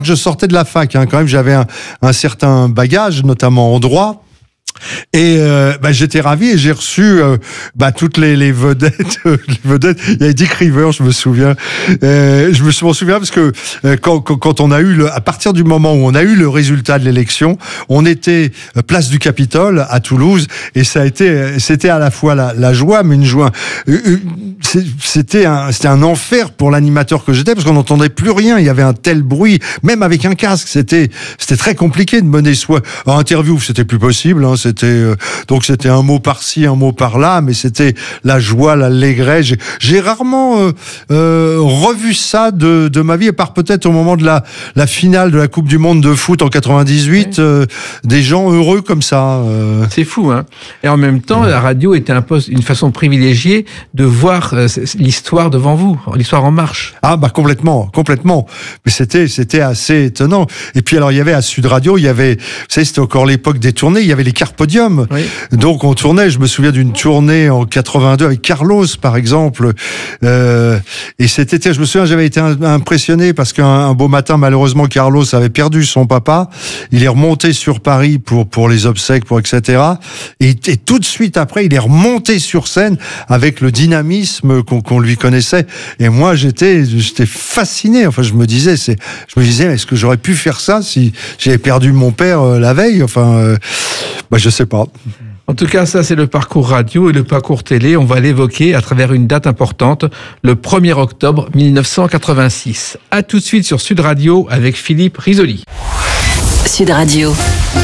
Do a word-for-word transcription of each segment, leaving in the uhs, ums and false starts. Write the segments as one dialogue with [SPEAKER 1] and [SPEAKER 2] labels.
[SPEAKER 1] Je sortais de la fac, hein, quand même, j'avais un, un certain bagage, notamment en droit. Et euh, bah, j'étais ravi et j'ai reçu euh, bah, toutes les, les vedettes. les vedettes. Il y avait Dick Rivers, je me souviens. Euh, je me souviens parce que euh, quand, quand, quand on a eu, le, à partir du moment où on a eu le résultat de l'élection, on était place du Capitole à Toulouse et ça a été, c'était à la fois la, la joie, mais une joie. Euh, c'était un, c'était un enfer pour l'animateur que j'étais parce qu'on n'entendait plus rien. Il y avait un tel bruit, même avec un casque. C'était, c'était très compliqué de mener soit en interview, c'était plus possible. Hein, C'était euh, donc c'était un mot par-ci, un mot par-là, mais c'était la joie, l'allégresse. J'ai, j'ai rarement euh, euh, revu ça de, de ma vie, à part peut-être au moment de la, la finale de la Coupe du Monde de foot en quatre-vingt-dix-huit, ouais. euh, des gens heureux comme ça. Euh.
[SPEAKER 2] C'est fou, hein. Et en même temps, ouais. la radio était un poste, une façon privilégiée de voir euh, l'histoire devant vous, l'histoire en marche.
[SPEAKER 1] Ah bah complètement, complètement. Mais c'était c'était assez étonnant. Et puis alors il y avait à Sud Radio, il y avait, vous savez, c'était encore l'époque des tournées, il y avait les Carpe Diem. Oui. Donc on tournait, je me souviens d'une tournée en quatre-vingt-deux avec Carlos par exemple, euh, et cet été je me souviens j'avais été impressionné parce qu'un un beau matin malheureusement Carlos avait perdu son papa, il est remonté sur Paris pour pour les obsèques, pour et cetera. Et, et tout de suite après il est remonté sur scène avec le dynamisme qu'on, qu'on lui connaissait, et moi j'étais j'étais fasciné, enfin je me disais c'est je me disais est-ce que j'aurais pu faire ça si j'avais perdu mon père euh, la veille, enfin euh, bah je sais pas.
[SPEAKER 2] En tout cas, ça, c'est le parcours radio et le parcours télé. On va l'évoquer à travers une date importante, le premier octobre mille neuf cent quatre-vingt-six. À tout de suite sur Sud Radio avec Philippe Risoli.
[SPEAKER 3] Sud Radio.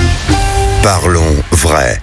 [SPEAKER 4] Parlons vrai.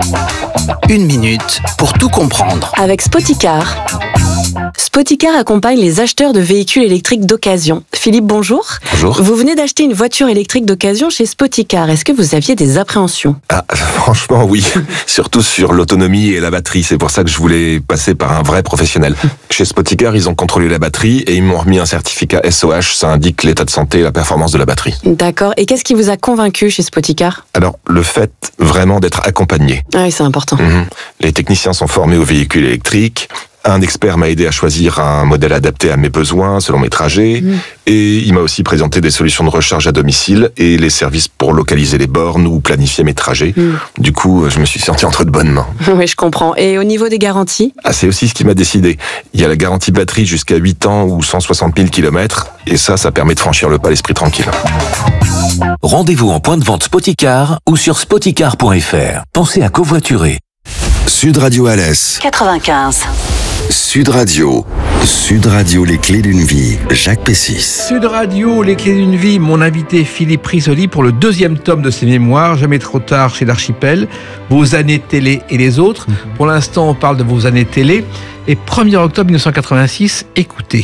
[SPEAKER 4] Une minute pour tout comprendre.
[SPEAKER 3] Avec Spoticar. Spoticar accompagne les acheteurs de véhicules électriques d'occasion. Philippe, bonjour.
[SPEAKER 5] Bonjour.
[SPEAKER 3] Vous venez d'acheter une voiture électrique d'occasion chez Spoticar. Est-ce que vous aviez des appréhensions ?
[SPEAKER 5] Ah, franchement, oui. Surtout sur l'autonomie et la batterie. C'est pour ça que je voulais passer par un vrai professionnel. Chez Spoticar, ils ont contrôlé la batterie et ils m'ont remis un certificat S O H. Ça indique l'état de santé et la performance de la batterie.
[SPEAKER 3] D'accord. Et qu'est-ce qui vous a convaincu chez Spoticar ?
[SPEAKER 5] Alors, le fait vraiment d'être accompagné.
[SPEAKER 3] Ah oui, c'est important.
[SPEAKER 5] Mmh. Les techniciens sont formés aux véhicules électriques. Un expert m'a aidé à choisir un modèle adapté à mes besoins, selon mes trajets. Mmh. Et il m'a aussi présenté des solutions de recharge à domicile et les services pour localiser les bornes ou planifier mes trajets. Mmh. Du coup, je me suis senti entre de bonnes mains.
[SPEAKER 3] Oui, je comprends. Et au niveau des garanties ?
[SPEAKER 5] Ah, c'est aussi ce qui m'a décidé. Il y a la garantie batterie jusqu'à huit ans ou cent soixante mille kilomètres. Et ça, ça permet de franchir le pas l'esprit tranquille.
[SPEAKER 4] Rendez-vous en point de vente Spoticar ou sur spoticar point f r. Pensez à covoiturer. Sud Radio Alès
[SPEAKER 3] quatre-vingt-quinze.
[SPEAKER 4] Sud Radio. Sud Radio, les clés d'une vie. Jacques Pessis.
[SPEAKER 2] Sud Radio, les clés d'une vie. Mon invité Philippe Risoli pour le deuxième tome de ses mémoires, Jamais trop tard chez l'Archipel. Vos années télé et les autres. Mm-hmm. Pour l'instant, on parle de vos années télé. Et premier octobre mille neuf cent quatre-vingt-six, écoutez.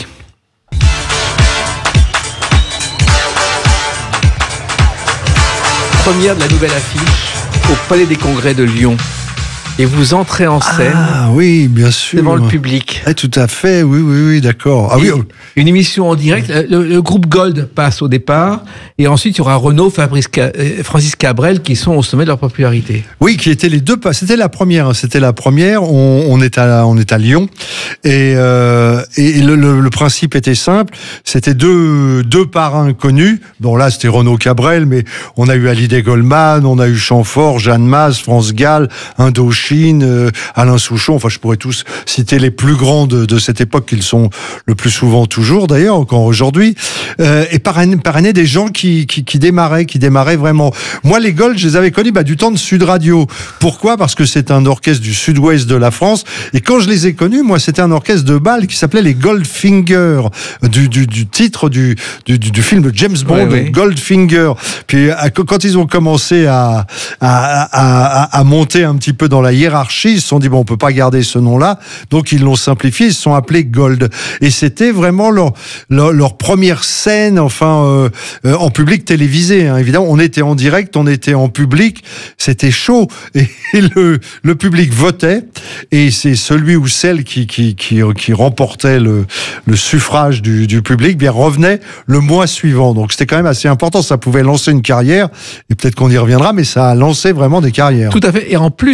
[SPEAKER 2] Première de la nouvelle affiche au Palais des Congrès de Lyon. Et vous entrez en scène.
[SPEAKER 1] Ah oui, bien sûr.
[SPEAKER 2] Devant le public.
[SPEAKER 1] Ah, tout à fait, oui, oui, oui, d'accord. Ah, oui.
[SPEAKER 2] Une émission en direct. Le, le groupe Gold passe au départ. Et ensuite, il y aura Renaud, Fabrice, Francis Cabrel qui sont au sommet de leur popularité.
[SPEAKER 1] Oui, qui étaient les deux. C'était la première. C'était la première. On, on, est, à, on est à Lyon. Et, euh, et le, le, le principe était simple. C'était deux, deux parrains connus. Bon, là, c'était Renaud Cabrel, mais on a eu Hallyday Goldman, on a eu Chamfort, Jeanne Masse, France Gall, Indochine. Chine, euh, Alain Souchon, enfin je pourrais tous citer les plus grands de, de cette époque, qu'ils sont le plus souvent toujours d'ailleurs, encore aujourd'hui, euh, et parrainer, parrainer des gens qui, qui, qui démarraient, qui démarraient vraiment. Moi les Gold, je les avais connus bah, du temps de Sud Radio. Pourquoi ? Parce que c'est un orchestre du sud-ouest de la France, et quand je les ai connus, moi c'était un orchestre de bal qui s'appelait les Goldfinger, du, du, du titre du, du, du film de James Bond, ouais, oui. Goldfinger. Puis à, quand ils ont commencé à, à, à, à monter un petit peu dans la hiérarchie, ils se sont dit bon, on peut pas garder ce nom-là, donc ils l'ont simplifié, ils se sont appelés Gold. Et c'était vraiment leur leur, leur première scène, enfin euh, euh, en public télévisé. Hein. Évidemment, on était en direct, on était en public, c'était chaud et, et le le public votait et c'est celui ou celle qui qui qui, qui remportait le le suffrage du, du public, bien revenait le mois suivant. Donc c'était quand même assez important. Ça pouvait lancer une carrière et peut-être qu'on y reviendra, mais ça a lancé vraiment des carrières.
[SPEAKER 2] Tout à fait. Et en plus, bon, c'est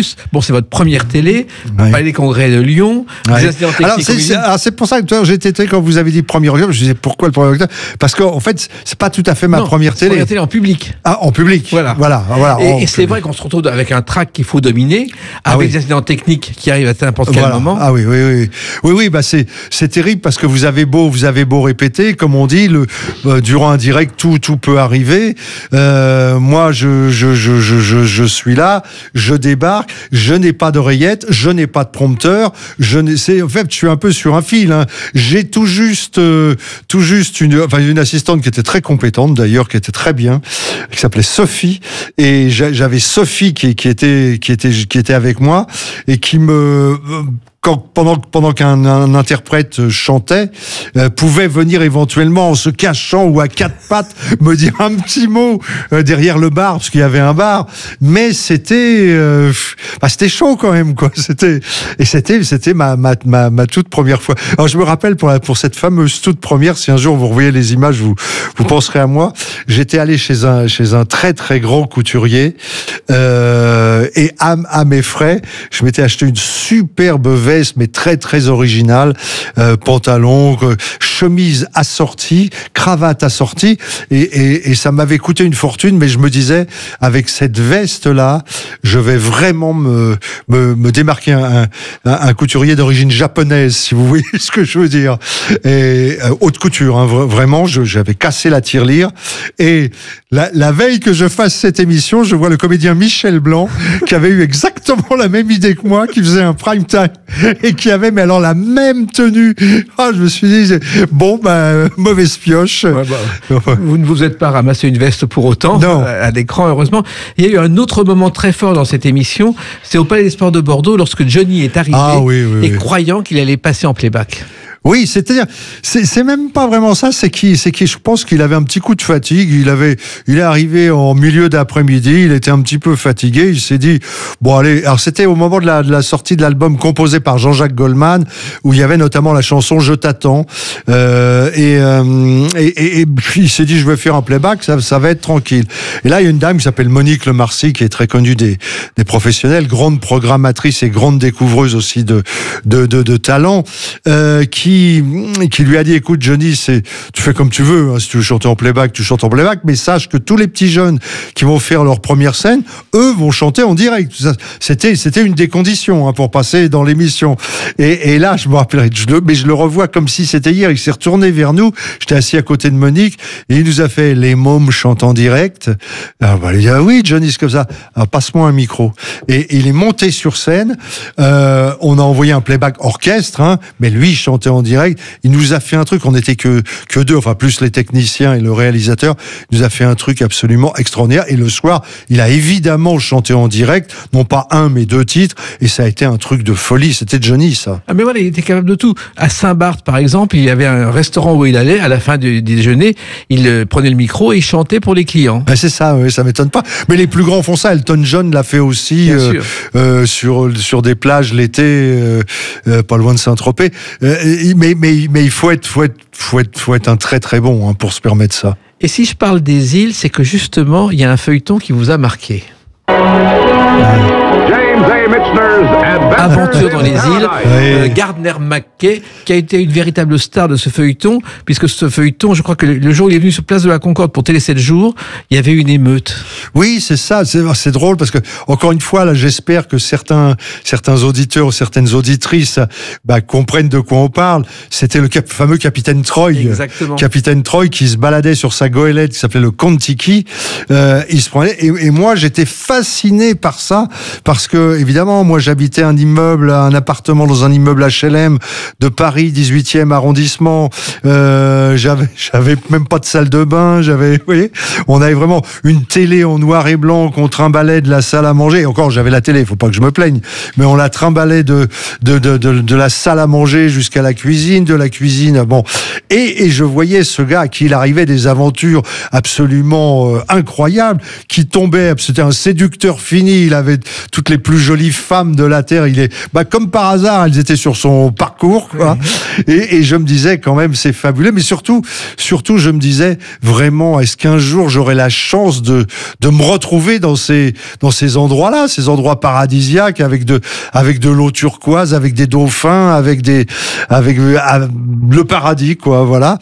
[SPEAKER 2] c'est votre première télé,
[SPEAKER 1] Ouais.
[SPEAKER 2] Palais des Congrès de Lyon,
[SPEAKER 1] Ouais.
[SPEAKER 2] des incidents techniques.
[SPEAKER 1] Alors c'est, c'est, alors, c'est pour ça que toi, j'étais étonné quand vous avez dit premier octobre. Je disais pourquoi le premier octobre? Parce qu'en fait, c'est pas tout à fait ma
[SPEAKER 2] Non,
[SPEAKER 1] première télé.
[SPEAKER 2] Première télé en public.
[SPEAKER 1] Ah, en public.
[SPEAKER 2] Voilà.
[SPEAKER 1] Voilà. voilà
[SPEAKER 2] Et,
[SPEAKER 1] en
[SPEAKER 2] et c'est
[SPEAKER 1] public.
[SPEAKER 2] vrai qu'on se retrouve avec un track qu'il faut dominer,
[SPEAKER 1] Ah
[SPEAKER 2] avec
[SPEAKER 1] oui.
[SPEAKER 2] des incidents techniques qui arrivent à n'importe quel
[SPEAKER 1] Voilà.
[SPEAKER 2] moment.
[SPEAKER 1] Ah oui, oui, oui, oui, oui. Bah c'est c'est terrible parce que vous avez beau, vous avez beau répéter, comme on dit, le euh, durant un direct, tout tout peut arriver. Euh, moi, je je je je je je suis là, je débarque, je n'ai pas d'oreillette, je n'ai pas de prompteur, je n'ai, c'est en fait, je suis un peu sur un fil. Hein. J'ai tout juste euh, tout juste une enfin une assistante qui était très compétente d'ailleurs, qui était très bien, qui s'appelait Sophie, et j'a- j'avais Sophie qui qui était qui était qui était avec moi et qui me quand, pendant, pendant qu'un un interprète chantait, euh, pouvait venir éventuellement en se cachant ou à quatre pattes me dire un petit mot euh, derrière le bar, parce qu'il y avait un bar. Mais c'était, euh, bah, c'était chaud quand même, quoi. C'était et c'était, c'était ma, ma, ma, ma toute première fois. Alors je me rappelle pour la, pour cette fameuse toute première, si un jour vous revoyez les images, vous vous penserez à moi. J'étais allé chez un chez un très très grand couturier euh, et à, à mes frais, je m'étais acheté une superbe veste, mais très très originale, euh, pantalon, euh, chemise assortie, cravate assortie, et, et, et ça m'avait coûté une fortune, mais je me disais, avec cette veste là, je vais vraiment me me, me démarquer un, un, un couturier d'origine japonaise, si vous voyez ce que je veux dire, et euh, haute couture, hein, vraiment, je, j'avais cassé la tirelire, et la, la veille que je fasse cette émission, je vois le comédien Michel Blanc qui avait eu exactement la même idée que moi, qui faisait un prime time et qui avait mais alors la même tenue. Ah, je me suis dit bon ben mauvaise pioche.
[SPEAKER 2] Ouais, bah, vous ne vous êtes pas ramassé une veste pour autant,
[SPEAKER 1] Non.
[SPEAKER 2] à, à l'écran heureusement. Il y a eu un autre moment très fort dans cette émission, c'est au Palais des Sports de Bordeaux lorsque Johnny est arrivé
[SPEAKER 1] Ah oui, oui,
[SPEAKER 2] et
[SPEAKER 1] oui.
[SPEAKER 2] croyant qu'il allait passer en playback.
[SPEAKER 1] Oui, c'est-à-dire, c'est, c'est même pas vraiment ça, c'est qui, c'est qui, je pense qu'il avait un petit coup de fatigue, il avait, il est arrivé en milieu d'après-midi, il était un petit peu fatigué, il s'est dit, bon allez, alors c'était au moment de la, de la sortie de l'album composé par Jean-Jacques Goldman, où il y avait notamment la chanson Je t'attends, euh, et, euh, et, et, et puis il s'est dit, je vais faire un playback, ça, ça va être tranquille. Et là, il y a une dame qui s'appelle Monique Lemarcy, qui est très connue des, des professionnels, grande programmatrice et grande découvreuse aussi de, de, de, de talent, euh, qui Qui, qui lui a dit, écoute Johnny, c'est, tu fais comme tu veux, hein, si tu veux chanter en playback, tu chantes en playback, mais sache que tous les petits jeunes qui vont faire leur première scène, eux vont chanter en direct. C'était, c'était une des conditions hein, pour passer dans l'émission. Et, et là, je me rappellerai, je le, mais je le revois comme si c'était hier. Il s'est retourné vers nous. J'étais assis à côté de Monique et il nous a fait les mômes chantent en direct. Alors, bah, il a dit, ah oui, Johnny, c'est comme ça. Alors, passe-moi un micro. Et, et il est monté sur scène. Euh, on a envoyé un playback orchestre, hein, mais lui, il chantait en direct. Il nous a fait un truc, on n'était que, que deux, enfin plus les techniciens et le réalisateur, il nous a fait un truc absolument extraordinaire. Et le soir, il a évidemment chanté en direct, non pas un, mais deux titres, et ça a été un truc de folie. C'était Johnny, ça.
[SPEAKER 2] Ah mais voilà, il était capable de tout. À Saint-Barth, par exemple, il y avait un restaurant où il allait, à la fin du, du déjeuner, il euh, prenait le micro et il chantait pour les clients.
[SPEAKER 1] Ben c'est ça, oui, ça m'étonne pas. Mais les plus grands font ça. Elton John l'a fait aussi
[SPEAKER 2] Bien
[SPEAKER 1] euh,
[SPEAKER 2] sûr.
[SPEAKER 1] euh, sur sur des plages l'été, euh, euh, pas loin de Saint-Tropez. Euh, mais mais mais il faut être faut être faut être faut être un très très bon hein, pour se permettre ça.
[SPEAKER 2] Et si je parle des îles, c'est que justement, il y a un feuilleton qui vous a marqué.
[SPEAKER 6] James A. Michener's
[SPEAKER 2] Aventure dans les îles, euh,
[SPEAKER 1] Oui.
[SPEAKER 2] Gardner McKay, qui a été une véritable star de ce feuilleton, puisque ce feuilleton, je crois que le, le jour où il est venu sur Place de la Concorde pour Télé sept jours, il y avait une émeute.
[SPEAKER 1] Oui, c'est ça. C'est, c'est drôle parce que encore une fois, là, j'espère que certains certains auditeurs ou certaines auditrices bah, comprennent de quoi on parle. C'était le cap- fameux capitaine Troy.
[SPEAKER 2] Exactement.
[SPEAKER 1] Capitaine Troy qui se baladait sur sa goélette qui s'appelait le Kon-Tiki. Euh, il se prenait et, et moi j'étais fasciné par ça parce que évidemment moi j'habitais un immeuble, un appartement dans un immeuble H L M de Paris, dix-huitième arrondissement. Euh, j'avais j'avais même pas de salle de bain. J'avais, vous voyez, on avait vraiment une télé en noir et blanc qu'on trimballait de la salle à manger. Et encore j'avais la télé, faut pas que je me plaigne, mais on la trimballait de de de de, de la salle à manger jusqu'à la cuisine, de la cuisine. Bon, et, et je voyais ce gars à qui il arrivait des aventures absolument euh, incroyables, qui tombait. C'était un séducteur fini. Il avait toutes les plus plus jolies femmes de la Terre. Il est, bah, comme par hasard, elles étaient sur son parcours, quoi. Oui. Et, et je me disais, quand même, c'est fabuleux. Mais surtout, surtout, je me disais, vraiment, est-ce qu'un jour j'aurai la chance de, de me retrouver dans ces, dans ces endroits-là, ces endroits paradisiaques avec de, avec de l'eau turquoise, avec des dauphins, avec des, avec le paradis, quoi, voilà.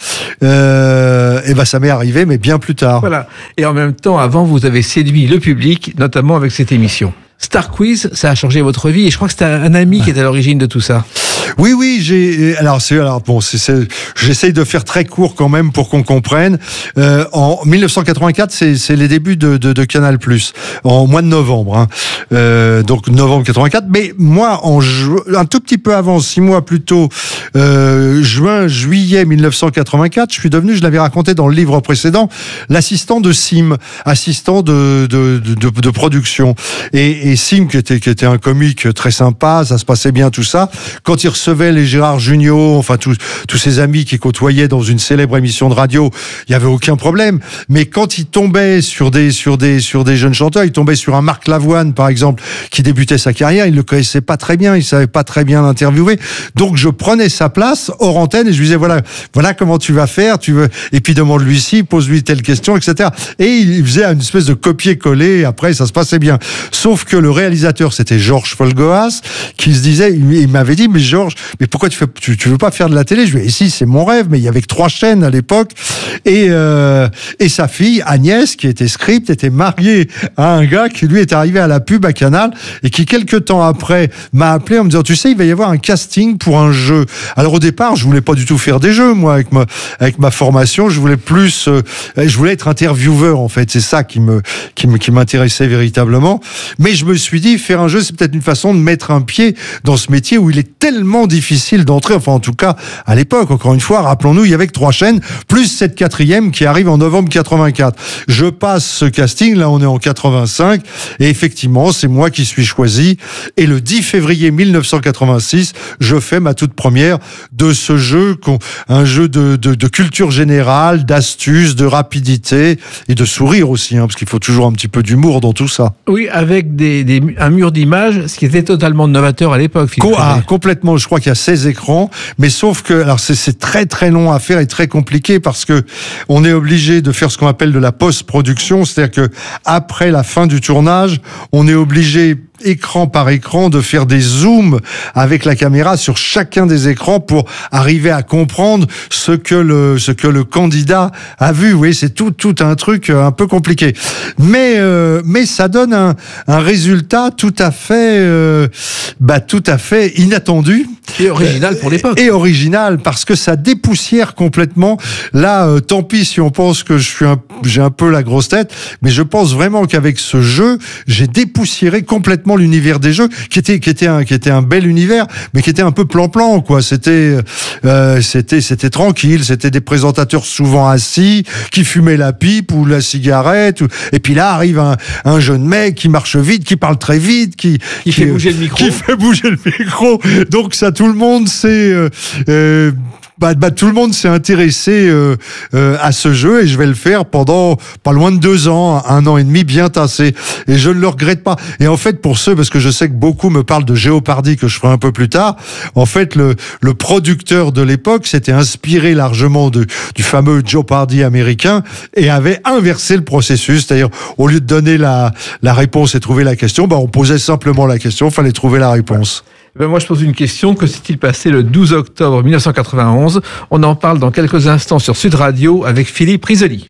[SPEAKER 1] Euh, et ben, ça m'est arrivé, mais bien plus tard.
[SPEAKER 2] Voilà. Et en même temps, avant, vous avez séduit le public, notamment avec cette émission. Star Quiz, ça a changé votre vie et je crois que c'est un ami qui est à l'origine de tout ça.
[SPEAKER 1] Oui, oui, j'ai. Alors, c'est alors bon, c'est, c'est, j'essaye de faire très court quand même pour qu'on comprenne. Euh, en dix-neuf cent quatre-vingt-quatre, c'est, c'est les débuts de, de, de Canal+, en mois de novembre. Hein. Euh, donc novembre quatre-vingt-quatre. Mais moi, en ju- un tout petit peu avant, six mois plus tôt, euh, juin, juillet dix-neuf cent quatre-vingt-quatre, je suis devenu, je l'avais raconté dans le livre précédent, l'assistant de Sim, assistant de de, de, de, de production. Et, et Sim, qui était qui était un comique très sympa, ça se passait bien tout ça. Quand il recevait les Gérard Jugnot, enfin tous tous ses amis qui côtoyaient dans une célèbre émission de radio, il y avait aucun problème. Mais quand il tombait sur des sur des sur des jeunes chanteurs, il tombait sur un Marc Lavoine par exemple qui débutait sa carrière, il le connaissait pas très bien, il savait pas très bien l'interviewer. Donc je prenais sa place hors antenne et je lui disais voilà voilà comment tu vas faire, tu veux et puis demande-lui ci, pose-lui telle question, et cetera. Et il faisait une espèce de copier-coller. Après ça se passait bien. Sauf que le réalisateur c'était Georges Folgoas qui se disait, il, il m'avait dit mais Georges, mais pourquoi tu fais, tu, tu veux pas faire de la télé? Je lui ai dit, si, c'est mon rêve, mais il y avait que trois chaînes à l'époque. Et, euh, et sa fille, Agnès, qui était script, était mariée à un gars qui lui est arrivé à la pub à Canal et qui, quelques temps après, m'a appelé en me disant, tu sais, il va y avoir un casting pour un jeu. Alors, au départ, je voulais pas du tout faire des jeux, moi, avec ma, avec ma formation. Je voulais plus, euh, je voulais être intervieweur, en fait. C'est ça qui me, qui me, qui m'intéressait véritablement. Mais je me suis dit, faire un jeu, c'est peut-être une façon de mettre un pied dans ce métier où il est tellement difficile d'entrer, enfin en tout cas à l'époque, encore une fois, rappelons-nous, il y avait que trois chaînes, plus cette quatrième qui arrive en novembre quatre-vingt-quatre. Je passe ce casting, là on est en quatre-vingt-cinq, et effectivement c'est moi qui suis choisi, et le dix février dix-neuf cent quatre-vingt-six, je fais ma toute première de ce jeu, un jeu de, de, de culture générale, d'astuces, de rapidité, et de sourire aussi, hein, parce qu'il faut toujours un petit peu d'humour dans tout ça.
[SPEAKER 2] Oui, avec des, des, un mur d'images, ce qui était totalement novateur à l'époque.
[SPEAKER 1] Co- ah, complètement, je crois qu'il y a seize écrans, mais sauf que, alors c'est, c'est très très long à faire et très compliqué parce que on est obligé de faire ce qu'on appelle de la post-production, c'est-à-dire que après la fin du tournage, on est obligé écran par écran de faire des zooms avec la caméra sur chacun des écrans pour arriver à comprendre ce que le ce que le candidat a vu. Oui, c'est tout tout un truc un peu compliqué, mais euh, mais ça donne un un résultat tout à fait euh, bah tout à fait inattendu
[SPEAKER 2] et original pour l'époque.
[SPEAKER 1] Et original parce que ça dépoussière complètement. Là, euh, tant pis si on pense que je suis un, j'ai un peu la grosse tête, mais je pense vraiment qu'avec ce jeu, j'ai dépoussiéré complètement l'univers des jeux, qui était qui était un qui était un bel univers, mais qui était un peu plan-plan quoi. C'était euh, c'était c'était tranquille, c'était des présentateurs souvent assis, qui fumaient la pipe ou la cigarette, ou... et puis là arrive un un jeune mec qui marche vite, qui parle très vite, qui
[SPEAKER 2] qui, qui fait bouger le micro,
[SPEAKER 1] qui fait bouger le micro. Donc ça, tout le monde s'est euh, euh, Bah, bah, tout le monde s'est intéressé euh, euh, à ce jeu et je vais le faire pendant pas loin de deux ans, un an et demi bien tassé. Et je ne le regrette pas. Et en fait, pour ceux, parce que je sais que beaucoup me parlent de Jeopardy que je ferai un peu plus tard, en fait, le, le producteur de l'époque s'était inspiré largement de, du fameux Jeopardy américain et avait inversé le processus. C'est-à-dire, au lieu de donner la, la réponse et trouver la question, bah, on posait simplement la question, il fallait trouver la réponse.
[SPEAKER 2] Ben moi, je pose une question. Que s'est-il passé le douze octobre dix-neuf cent quatre-vingt-onze? On en parle dans quelques instants sur Sud Radio avec Philippe Risoli.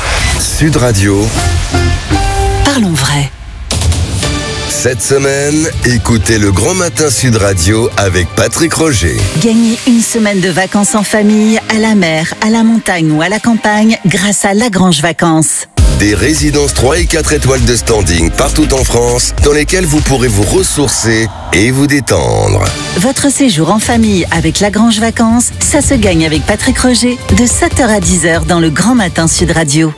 [SPEAKER 6] Sud Radio.
[SPEAKER 3] Parlons vrai.
[SPEAKER 6] Cette semaine, écoutez le Grand Matin Sud Radio avec Patrick Roger.
[SPEAKER 7] Gagnez une semaine de vacances en famille, à la mer, à la montagne ou à la campagne grâce à Lagrange Vacances.
[SPEAKER 6] Des résidences trois et quatre étoiles de standing partout en France dans lesquelles vous pourrez vous ressourcer et vous détendre.
[SPEAKER 7] Votre séjour en famille avec Lagrange Vacances, ça se gagne avec Patrick Roger de sept heures à dix heures dans le Grand Matin Sud Radio.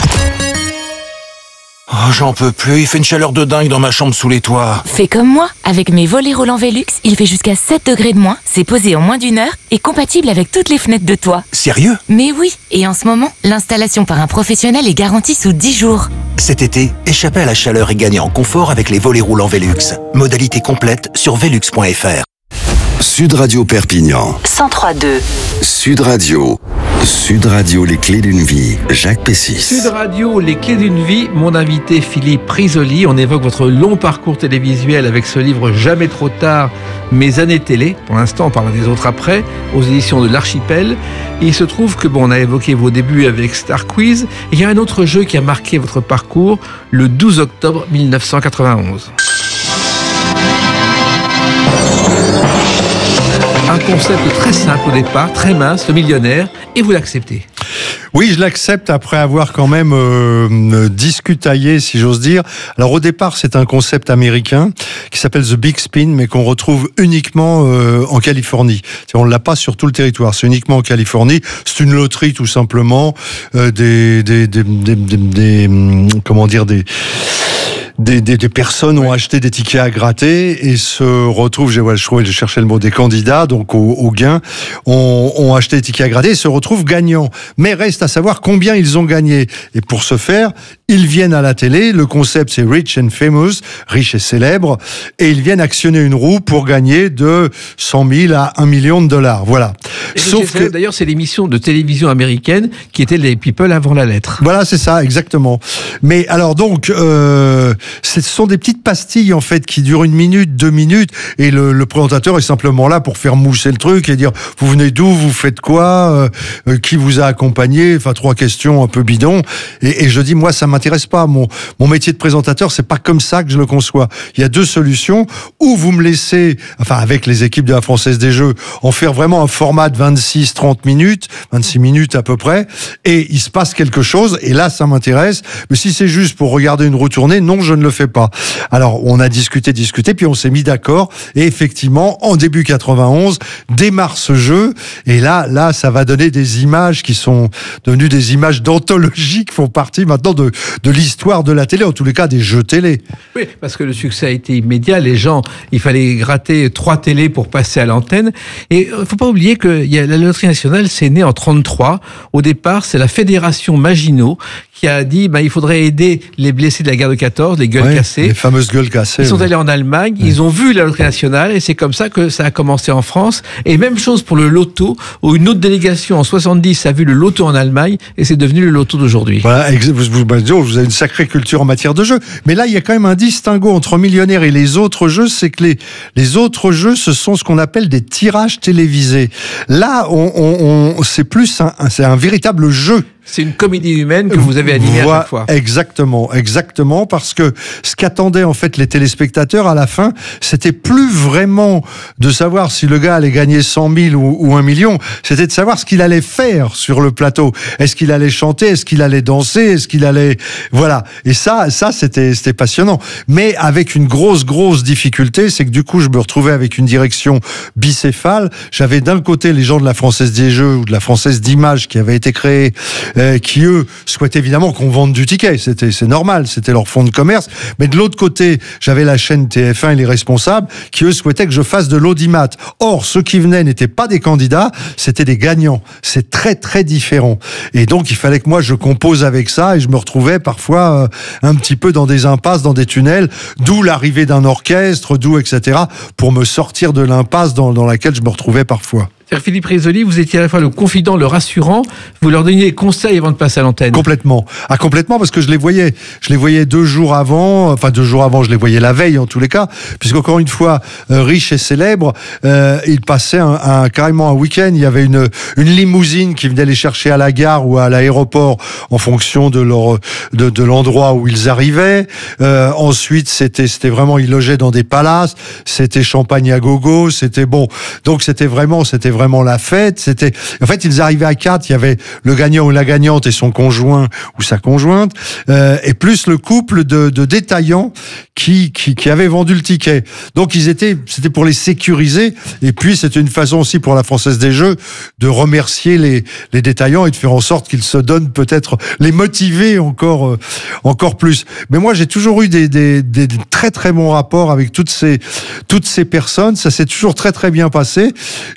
[SPEAKER 8] Oh, j'en peux plus, il fait une chaleur de dingue dans ma chambre sous les toits.
[SPEAKER 9] Fais comme moi, avec mes volets roulants Velux, il fait jusqu'à sept degrés de moins, c'est posé en moins d'une heure et compatible avec toutes les fenêtres de toit.
[SPEAKER 8] Sérieux?
[SPEAKER 9] Mais oui, et en ce moment, l'installation par un professionnel est garantie sous dix jours.
[SPEAKER 10] Cet été, échappez à la chaleur et gagnez en confort avec les volets roulants Velux. Modalité complète sur velux point f r.
[SPEAKER 6] Sud Radio Perpignan.
[SPEAKER 3] cent trois virgule deux.
[SPEAKER 6] Sud Radio. Sud Radio, les clés d'une vie. Jacques Pessis.
[SPEAKER 2] Sud Radio, les clés d'une vie. Mon invité Philippe Risoli. On évoque votre long parcours télévisuel avec ce livre Jamais trop tard, mes années télé. Pour l'instant, on parlera des autres après, aux éditions de l'Archipel. Et il se trouve que, bon, on a évoqué vos débuts avec Star Quiz. Et il y a un autre jeu qui a marqué votre parcours, le douze octobre mille neuf cent quatre-vingt-onze. Un concept très simple au départ, très mince, le millionnaire, et vous l'acceptez.
[SPEAKER 1] Oui, je l'accepte après avoir quand même euh, discutaillé, si j'ose dire. Alors au départ, c'est un concept américain qui s'appelle The Big Spin, mais qu'on retrouve uniquement euh, en Californie. On ne l'a pas sur tout le territoire, c'est uniquement en Californie. C'est une loterie tout simplement, euh, des, des, des, des, des, des, comment dire, des... Des, des, des personnes ont acheté des tickets à gratter et se retrouvent, je, je, je cherchais le mot, des candidats, donc au, au gain, ont, ont acheté des tickets à gratter et se retrouvent gagnants. Mais reste à savoir combien ils ont gagné. Et pour ce faire, ils viennent à la télé. Le concept, c'est Rich and Famous, riche et célèbre. Et ils viennent actionner une roue pour gagner de cent mille à un million de dollars. Voilà.
[SPEAKER 2] Et Sauf que... D'ailleurs, c'est l'émission de télévision américaine qui était les People avant la lettre.
[SPEAKER 1] Voilà, c'est ça, exactement. Mais alors donc... Euh, ce sont des petites pastilles en fait qui durent une minute, deux minutes, et le, le présentateur est simplement là pour faire mousser le truc et dire vous venez d'où, vous faites quoi, euh, qui vous a accompagné, enfin trois questions un peu bidons. Et, et je dis moi ça m'intéresse pas, mon mon métier de présentateur c'est pas comme ça que je le conçois. Il y a deux solutions, ou vous me laissez, enfin avec les équipes de la Française des Jeux, en faire vraiment un format de vingt-six trente minutes, vingt-six minutes à peu près, et il se passe quelque chose, et là ça m'intéresse. Mais si c'est juste pour regarder une roue tourner, non, je ne le fais pas. Alors, on a discuté, discuté, puis on s'est mis d'accord, et effectivement, en début quatre-vingt-onze, démarre ce jeu, et là, là, ça va donner des images qui sont devenues des images d'anthologie qui font partie maintenant de, de l'histoire de la télé, en tous les cas des jeux télé.
[SPEAKER 2] Oui, parce que le succès a été immédiat, les gens, il fallait gratter trois télés pour passer à l'antenne, et il ne faut pas oublier que y a, la Loterie Nationale, c'est né en trente-trois, au départ, c'est la Fédération Maginot qui a dit bah, il faudrait aider les blessés de la guerre de quatorze, les gueules ouais, cassées.
[SPEAKER 1] Les fameuses gueules cassées.
[SPEAKER 2] Ils sont
[SPEAKER 1] ouais.
[SPEAKER 2] allés en Allemagne, ouais. Ils ont vu la Loterie Nationale et c'est comme ça que ça a commencé en France. Et même chose pour le loto, où une autre délégation en soixante-dix a vu le loto en Allemagne et c'est devenu le loto d'aujourd'hui.
[SPEAKER 1] Voilà, vous, vous, vous avez une sacrée culture en matière de jeux. Mais là, il y a quand même un distinguo entre Millionnaire et les autres jeux, c'est que les, les autres jeux, ce sont ce qu'on appelle des tirages télévisés. Là, on, on, on, c'est plus un, c'est un véritable jeu.
[SPEAKER 2] C'est une comédie humaine que vous avez animée
[SPEAKER 1] voilà,
[SPEAKER 2] à chaque fois.
[SPEAKER 1] Exactement, exactement, parce que ce qu'attendaient en fait les téléspectateurs à la fin, c'était plus vraiment de savoir si le gars allait gagner cent mille ou, ou un million, c'était de savoir ce qu'il allait faire sur le plateau. Est-ce qu'il allait chanter, est-ce qu'il allait danser, est-ce qu'il allait... Voilà, et ça, ça c'était, c'était passionnant. Mais avec une grosse, grosse difficulté, c'est que du coup, je me retrouvais avec une direction bicéphale. J'avais d'un côté les gens de la Française des Jeux ou de la Française d'Images qui avaient été créés, Euh, qui eux souhaitaient évidemment qu'on vende du ticket, c'était c'est normal, c'était leur fonds de commerce. Mais de l'autre côté, j'avais la chaîne T F un et les responsables qui eux souhaitaient que je fasse de l'audimat. Or, ceux qui venaient n'étaient pas des candidats, c'était des gagnants. C'est très très différent. Et donc il fallait que moi je compose avec ça et je me retrouvais parfois euh, un petit peu dans des impasses, dans des tunnels, d'où l'arrivée d'un orchestre, d'où et cetera pour me sortir de l'impasse dans, dans laquelle je me retrouvais parfois.
[SPEAKER 2] C'est-à-dire Philippe Risoli, vous étiez à la fois le confident, le rassurant, vous leur donniez des conseils avant de passer à l'antenne.
[SPEAKER 1] Complètement. Ah, complètement, parce que je les voyais. Je les voyais deux jours avant, enfin deux jours avant, je les voyais la veille en tous les cas, puisqu'encore une fois, euh, riche et célèbre, euh, ils passaient un, un, carrément un week-end. Il y avait une, une limousine qui venait les chercher à la gare ou à l'aéroport en fonction de leur, de, de l'endroit où ils arrivaient. Euh, ensuite, c'était, c'était vraiment, ils logeaient dans des palaces, c'était champagne à gogo, c'était bon. Donc c'était vraiment, c'était vraiment la fête. C'était, en fait, ils arrivaient à quatre. Il y avait le gagnant ou la gagnante et son conjoint ou sa conjointe, euh, et plus le couple de, de détaillants qui, qui, qui avaient vendu le ticket. Donc ils étaient, c'était pour les sécuriser. Et puis c'était une façon aussi pour la Française des Jeux de remercier les, les détaillants et de faire en sorte qu'ils se donnent peut-être, les motiver encore, euh, encore plus. Mais moi, j'ai toujours eu des, des, des, des très très bons rapports avec toutes ces, toutes ces personnes. Ça s'est toujours très très bien passé. J'ai eu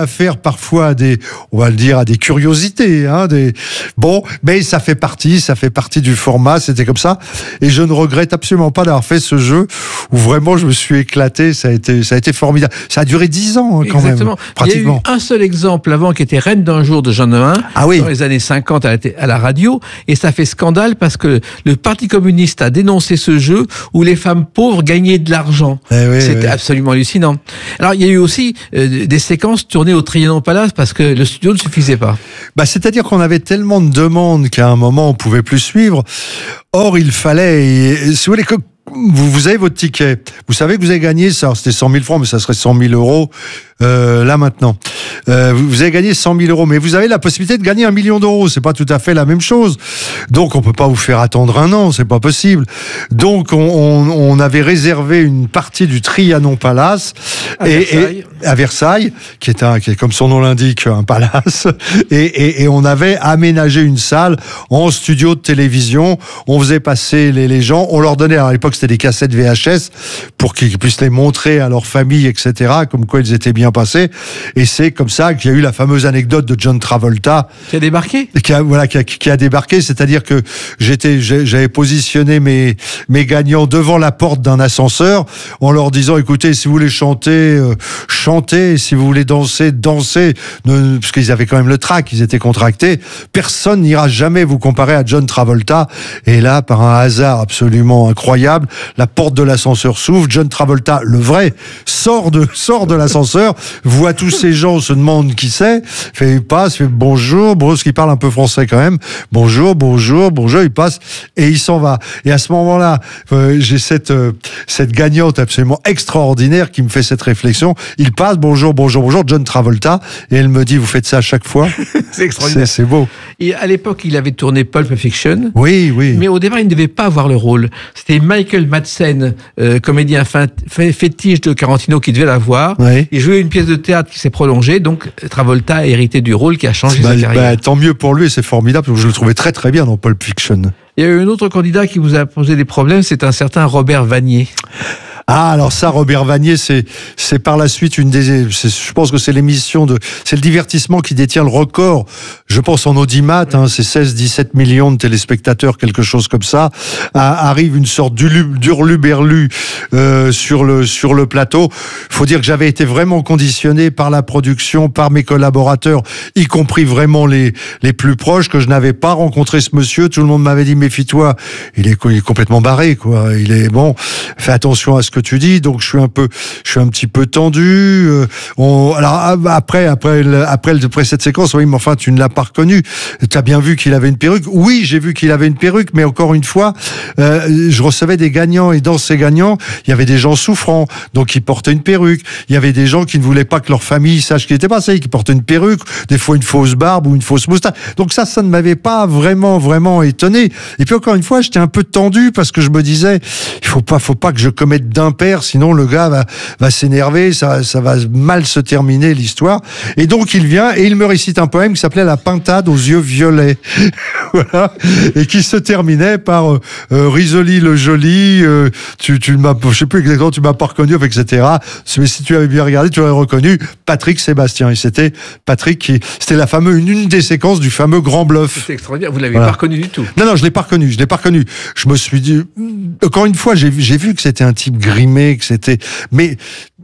[SPEAKER 1] affaire parfois à des, on va le dire, à des curiosités, hein, des, bon, mais ça fait partie, ça fait partie du format, c'était comme ça. Et je ne regrette absolument pas d'avoir fait ce jeu où vraiment je me suis éclaté, ça a été, ça a été formidable. Ça a duré dix ans, hein, quand
[SPEAKER 2] Exactement.
[SPEAKER 1] même. Pratiquement.
[SPEAKER 2] Il y a eu un seul exemple avant qui était Reine d'un jour de Jean Neuin,
[SPEAKER 1] ah oui.
[SPEAKER 2] dans les années cinquante à la, à la radio, et ça fait scandale parce que le Parti communiste a dénoncé ce jeu où les femmes pauvres gagnaient de l'argent.
[SPEAKER 1] Eh oui,
[SPEAKER 2] C'était
[SPEAKER 1] oui.
[SPEAKER 2] absolument hallucinant. Alors il y a eu aussi euh, des séquences tournées au Trianon Palace parce que le studio ne suffisait pas.
[SPEAKER 1] Bah, c'est-à-dire qu'on avait tellement de demandes qu'à un moment on pouvait plus suivre. Or, il fallait, et, si vous voulez, que vous, vous avez votre ticket. Vous savez que vous avez gagné, ça, c'était cent mille francs, mais ça serait cent mille euros. Euh, là maintenant, euh, vous avez gagné cent mille euros, mais vous avez la possibilité de gagner un million d'euros. C'est pas tout à fait la même chose. Donc on peut pas vous faire attendre un an, c'est pas possible. Donc on, on, on avait réservé une partie du Trianon Palace
[SPEAKER 2] à,
[SPEAKER 1] et,
[SPEAKER 2] Versailles.
[SPEAKER 1] Et, à Versailles, qui est un, qui est comme son nom l'indique, un palace. Et, et, et on avait aménagé une salle en studio de télévision. On faisait passer les, les gens, on leur donnait, à l'époque c'était des cassettes V H S pour qu'ils puissent les montrer à leur famille, et cetera. Comme quoi ils étaient bien passé, et c'est comme ça qu'il y a eu la fameuse anecdote de John Travolta
[SPEAKER 2] qui a débarqué,
[SPEAKER 1] qui a, voilà, qui a, qui a débarqué, c'est-à-dire que j'étais, j'avais positionné mes mes gagnants devant la porte d'un ascenseur en leur disant, écoutez, si vous voulez chanter, euh, chantez, si vous voulez danser, dansez, ne, parce qu'ils avaient quand même le trac, ils étaient contractés, personne n'ira jamais vous comparer à John Travolta. Et là, par un hasard absolument incroyable, la porte de l'ascenseur s'ouvre, John Travolta, le vrai, sort de sort de l'ascenseur, voit tous ces gens, se demande qui c'est, fait, il passe, fait bonjour, bonjour, parce qu'il parle un peu français quand même, bonjour, bonjour, bonjour, il passe, et il s'en va. Et à ce moment-là, euh, j'ai cette, euh, cette gagnante absolument extraordinaire qui me fait cette réflexion, il passe, bonjour, bonjour, bonjour, John Travolta, et elle me dit, vous faites ça à chaque fois?
[SPEAKER 2] C'est extraordinaire.
[SPEAKER 1] C'est, c'est beau.
[SPEAKER 2] Et à l'époque, il avait tourné Pulp Fiction.
[SPEAKER 1] Oui, oui.
[SPEAKER 2] Mais au départ, il ne devait pas avoir le rôle. C'était Michael Madsen, euh, comédien fin, fétiche de Tarantino, qui devait l'avoir.
[SPEAKER 1] Oui.
[SPEAKER 2] Il jouait une pièce de théâtre qui s'est prolongée, donc Travolta a hérité du rôle qui a changé
[SPEAKER 1] bah,
[SPEAKER 2] sa carrière.
[SPEAKER 1] Bah, tant mieux pour lui, c'est formidable, parce que je le trouvais très très bien dans Pulp Fiction.
[SPEAKER 2] Il y a eu un autre candidat qui vous a posé des problèmes, c'est un certain Robert Vanier.
[SPEAKER 1] Ah, alors ça, Robert Vanier, c'est c'est par la suite une des, c'est, je pense que c'est l'émission de, c'est le divertissement qui détient le record. Je pense en audimat, hein, c'est seize dix-sept millions de téléspectateurs, quelque chose comme ça. Ah, arrive une sorte d'hurluberlu euh, sur le sur le plateau. Faut dire que j'avais été vraiment conditionné par la production, par mes collaborateurs, y compris vraiment les les plus proches, que je n'avais pas rencontré ce monsieur. Tout le monde m'avait dit, méfie-toi, il est, il est complètement barré, quoi. Il est bon, fais attention à ce que tu dis. Donc je suis un peu, je suis un petit peu tendu. Euh, on, alors après, après, après, après cette séquence, oui, mais enfin, tu ne l'as pas reconnu. Tu as bien vu qu'il avait une perruque. Oui, j'ai vu qu'il avait une perruque, mais encore une fois, euh, je recevais des gagnants, et dans ces gagnants, il y avait des gens souffrants, donc ils portaient une perruque. Il y avait des gens qui ne voulaient pas que leur famille sache qu'il était passé, qui portaient une perruque, des fois une fausse barbe ou une fausse moustache. Donc ça, ça ne m'avait pas vraiment, vraiment étonné. Et puis encore une fois, j'étais un peu tendu parce que je me disais, il faut pas, faut pas que je commette d'impair, sinon le gars va, va s'énerver, ça, ça va mal se terminer l'histoire. Et donc il vient et il me récite un poème qui s'appelait La Pintade aux yeux violets. Voilà. Et qui se terminait par euh, euh, Risoli le joli, euh, tu, tu m'as, je sais plus exactement, tu m'as pas reconnu, et cetera. Mais si tu avais bien regardé, tu aurais reconnu Patrick Sébastien. Et c'était Patrick qui, c'était la fameuse, une, une des séquences du fameux Grand Bluff.
[SPEAKER 2] C'est extraordinaire. Vous l'avez
[SPEAKER 1] Voilà.
[SPEAKER 2] pas reconnu du tout.
[SPEAKER 1] Non, non, je l'ai pas reconnu, je l'ai pas reconnu. Je me suis dit, encore une fois, j'ai, j'ai vu que c'était un type grimé, que c'était, mais